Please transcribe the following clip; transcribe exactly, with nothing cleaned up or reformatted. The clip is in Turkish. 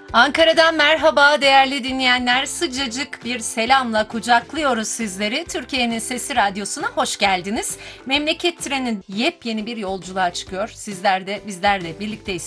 Ankara'dan merhaba değerli dinleyenler. Sıcacık bir selamla kucaklıyoruz sizleri. Türkiye'nin Sesi Radyosu'na hoş geldiniz. Memleket Treni yepyeni bir yolculuğa çıkıyor. Sizler de bizlerle birlikteyiz.